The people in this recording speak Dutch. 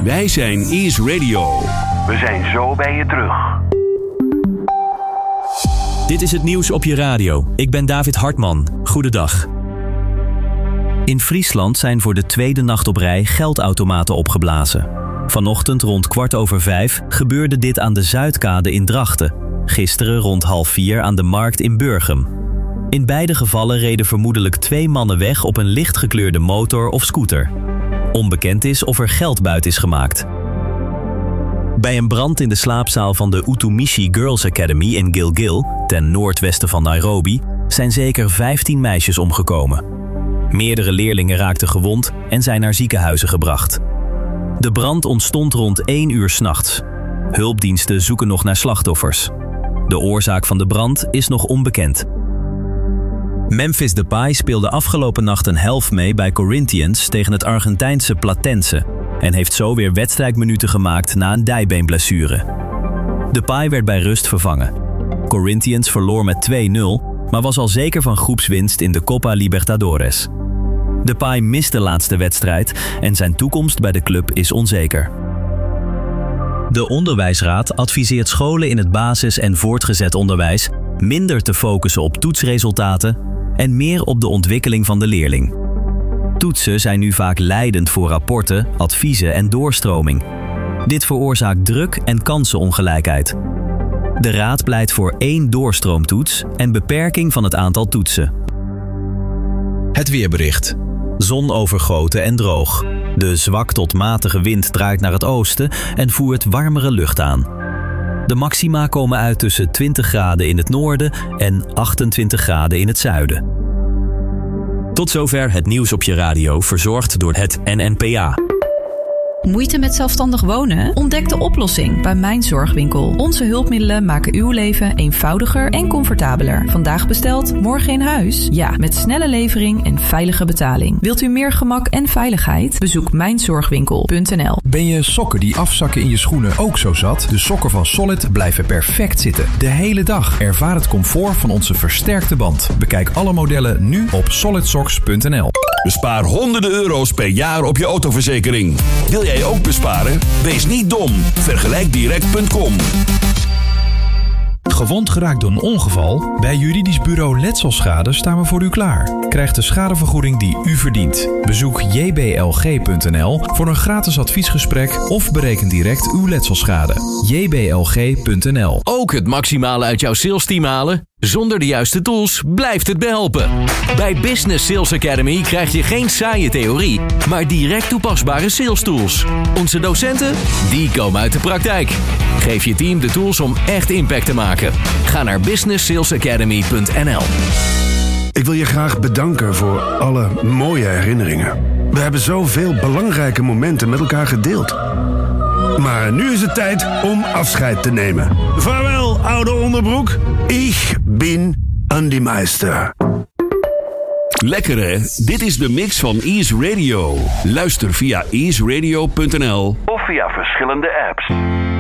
Wij zijn Ease Radio. We zijn zo bij je terug. Dit is het nieuws op je radio. Ik ben David Hartman. Goedendag. In Friesland zijn voor de tweede nacht op rij geldautomaten opgeblazen. Vanochtend rond 5:15 gebeurde dit aan de Zuidkade in Drachten. Gisteren rond 3:30 aan de Markt in Burgum. In beide gevallen reden vermoedelijk 2 mannen weg op een lichtgekleurde motor of scooter. Onbekend is of er geld buit is gemaakt. Bij een brand in de slaapzaal van de Utumishi Girls Academy in Gilgil, ten noordwesten van Nairobi, zijn zeker 15 meisjes omgekomen. Meerdere leerlingen raakten gewond en zijn naar ziekenhuizen gebracht. De brand ontstond rond 1 uur 's nachts. Hulpdiensten zoeken nog naar slachtoffers. De oorzaak van de brand is nog onbekend. Memphis Depay speelde afgelopen nacht een helft mee bij Corinthians tegen het Argentijnse Platense en heeft zo weer wedstrijdminuten gemaakt na een dijbeenblessure. Depay werd bij rust vervangen. Corinthians verloor met 2-0, maar was al zeker van groepswinst in de Copa Libertadores. Depay mist de laatste wedstrijd en zijn toekomst bij de club is onzeker. De Onderwijsraad adviseert scholen in het basis- en voortgezet onderwijs minder te focussen op toetsresultaten en meer op de ontwikkeling van de leerling. Toetsen zijn nu vaak leidend voor rapporten, adviezen en doorstroming. Dit veroorzaakt druk en kansenongelijkheid. De raad pleit voor 1 doorstroomtoets en beperking van het aantal toetsen. Het weerbericht. Zonovergoten en droog. De zwak tot matige wind draait naar het oosten en voert warmere lucht aan. De maxima komen uit tussen 20 graden in het noorden en 28 graden in het zuiden. Tot zover het nieuws op je radio, verzorgd door het NNPA. Moeite met zelfstandig wonen? Ontdek de oplossing bij Mijn Zorgwinkel. Onze hulpmiddelen maken uw leven eenvoudiger en comfortabeler. Vandaag besteld, morgen in huis? Ja, met snelle levering en veilige betaling. Wilt u meer gemak en veiligheid? Bezoek mijnzorgwinkel.nl. Ben je sokken die afzakken in je schoenen ook zo zat? De sokken van Solid blijven perfect zitten. De hele dag. Ervaar het comfort van onze versterkte band. Bekijk alle modellen nu op solidsocks.nl. Bespaar honderden euro's per jaar op je autoverzekering. Wil jij ook besparen? Wees niet dom. Vergelijkdirect.com. Gewond geraakt door een ongeval? Bij juridisch bureau Letselschade staan we voor u klaar. Krijg de schadevergoeding die u verdient. Bezoek jblg.nl voor een gratis adviesgesprek of bereken direct uw letselschade. jblg.nl. Ook het maximale uit jouw salesteam halen? Zonder de juiste tools blijft het behelpen. Bij Business Sales Academy krijg je geen saaie theorie, maar direct toepasbare sales tools. Onze docenten, die komen uit de praktijk. Geef je team de tools om echt impact te maken. Ga naar businesssalesacademy.nl. Ik wil je graag bedanken voor alle mooie herinneringen. We hebben zoveel belangrijke momenten met elkaar gedeeld. Maar nu is het tijd om afscheid te nemen. Vaarwel, oude onderbroek. Ik ben Andy Meister. Lekker hè? Dit is de mix van Ease Radio. Luister via easeradio.nl Of via verschillende apps.